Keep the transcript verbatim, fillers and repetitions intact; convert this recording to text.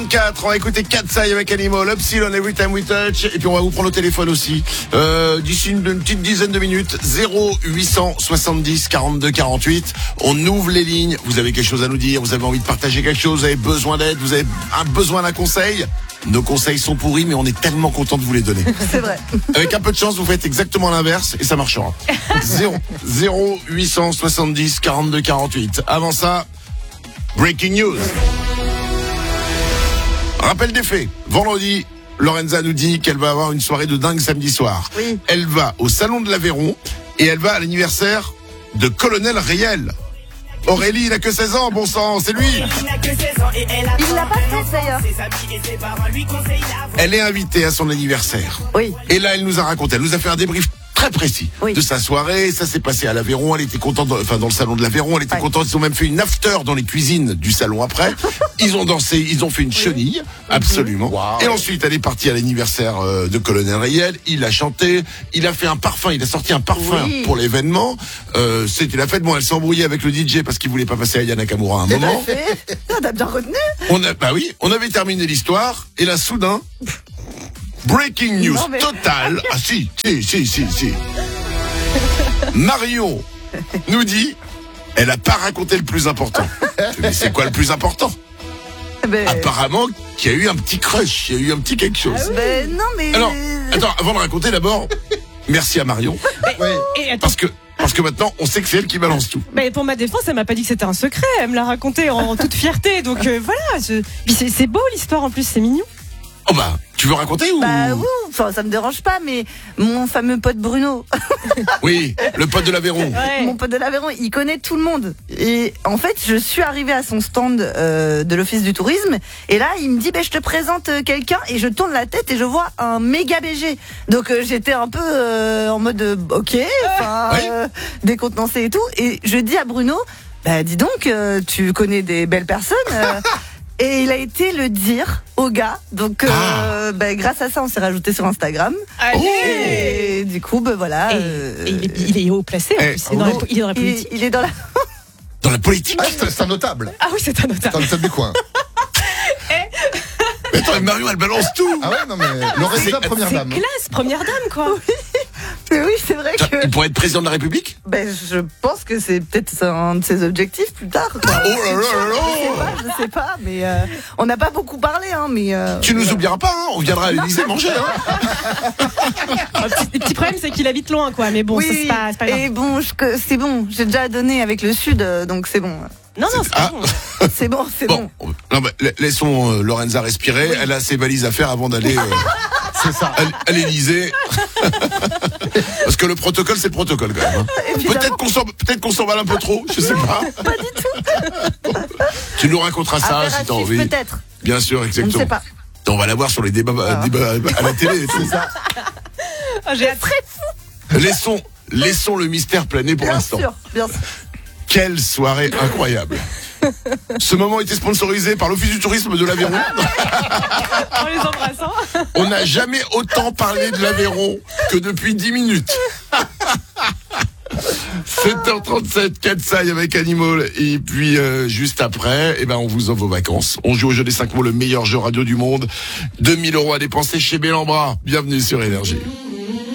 quatre, on va écouter Katsai avec Animal, Upsilon, Every Time We Touch, et puis on va vous prendre au téléphone aussi. Euh, d'ici une, une petite dizaine de minutes, zéro huit cent soixante-dix quarante-deux quarante-huit. On ouvre les lignes. Vous avez quelque chose à nous dire, vous avez envie de partager quelque chose, vous avez besoin d'aide, vous avez un besoin d'un conseil. Nos conseils sont pourris, mais on est tellement content de vous les donner. C'est vrai. Avec un peu de chance, vous faites exactement l'inverse et ça marchera. zéro huit cent soixante-dix quarante-deux quarante-huit. Avant ça, breaking news. Rappel des faits. Vendredi, Lorenza nous dit qu'elle va avoir une soirée de dingue samedi soir. Oui. Elle va au Salon de l'Aveyron et elle va à l'anniversaire de Colonel Riel. Aurélie, il n'a que seize ans, bon sang, c'est lui. Il l'a pas fait d'ailleurs. Elle est invitée à son anniversaire. Oui. Et là, elle nous a raconté, elle nous a fait un débrief très précis Oui. de sa soirée. Ça s'est passé à l'Aveyron. Elle était contente, dans, enfin dans le salon de l'Aveyron. Elle était Ouais. contente. Ils ont même fait une after dans les cuisines du salon après. Ils ont dansé, ils ont fait une chenille, absolument. Wow. Et ensuite, elle est partie à l'anniversaire euh, de Colonel Riel. Il a chanté, il a fait un parfum, il a sorti un parfum Oui. pour l'événement. Euh, C'était la fête. Bon, elle s'est embrouillée avec le D J parce qu'il voulait pas passer à Aya Nakamura à un Tout à moment. fait. On a bien retenu. On a, bah oui, on avait terminé l'histoire et là, soudain, breaking news Non, mais- totale. Ah si, si, si, si, si. Marion nous dit, elle a pas raconté le plus important. Mais c'est quoi le plus important? Ben, Apparemment qu'il y a eu un petit crush, il y a eu un petit quelque chose. ben, non mais. Alors, attends, avant de raconter d'abord, merci à Marion, Ouais. Et attends, parce que parce que maintenant on sait que c'est elle qui balance tout. mais pour ma défense, elle m'a pas dit que c'était un secret. Elle me l'a raconté en, en toute fierté. Donc euh, voilà. Je... Puis c'est, c'est beau l'histoire en plus, c'est mignon. Oh bah, tu veux raconter ou? Bah oui, enfin ça me dérange pas, mais mon fameux pote Bruno, Oui, le pote de l'Aveyron. Ouais. mon pote de l'Aveyron, il connaît tout le monde. Et en fait, je suis arrivée à son stand euh, de l'office du tourisme, et là, il me dit, ben je te présente euh, quelqu'un, et je tourne la tête et je vois un méga B G. Donc euh, j'étais un peu euh, en mode, euh, ok, enfin, Ouais. euh, décontenancée et tout. Et je dis à Bruno, bah dis donc, euh, tu connais des belles personnes. euh, Et il a été le dire au gars. Donc, euh, bah, grâce à ça, on s'est rajouté sur Instagram. Allez. Et du coup, bah, voilà. Et, euh, et il, est, il est haut placé. En Eh, plus. Il est dans la, il est dans la il, politique. il est dans la. Dans la politique. Ah, c'est c'est un notable. Ah oui, c'est un C'est notable. un notable du coin. Mais attends, mais Marion, elle balance tout. Ah ouais, non mais Lorenza, première C'est dame. classe, première dame, quoi. Mais oui, c'est vrai que. Il pourrait être président de la République? Ben, je pense que c'est peut-être un de ses objectifs plus tard. Quoi. Oh là là là Je sais là. pas, je sais pas, mais euh, on n'a pas beaucoup parlé, hein, mais. Euh, Tu nous oublieras pas, hein, on viendra à l'Élysée manger. Hein. Le petit, le petit problème, c'est qu'il habite loin, quoi. Mais bon, oui, ça, c'est pas, c'est pas grave. et bon, je- que- c'est bon. J'ai déjà donné avec le Sud, euh, donc c'est bon. Non, non, c'est Ah. pas bon. C'est bon, c'est bon. Bon, non, bah, la- laissons euh, Lorenza respirer. Elle a ses valises à faire avant d'aller euh, C'est ça. à, à l'Élysée. Parce que le protocole, c'est le protocole quand même. Hein. Évidemment. Peut-être qu'on s'en, peut-être qu'on s'emballe un peu trop, je sais pas. Pas du tout. Tu nous raconteras ça si t'as Apéritif, envie. peut-être. Bien sûr, On ne exactement. sait pas. On va la voir sur les débats, Ah. débats à la télé. et tout. C'est ça. Ah, j'ai hâte. Laissons, laissons le mystère planer pour Bien l'instant. sûr, bien sûr. Quelle soirée incroyable. Ce moment était sponsorisé par l'Office du tourisme de l'Aveyron. En les embrassant. On n'a jamais autant parlé de l'Aveyron que depuis dix minutes. sept heures trente-sept, Katsai avec Animal. Et puis, euh, juste après, eh ben, on vous offre vos vacances. On joue au jeu des cinq mots, le meilleur jeu radio du monde. deux mille euros à dépenser chez Bellambra. Bienvenue sur Énergie.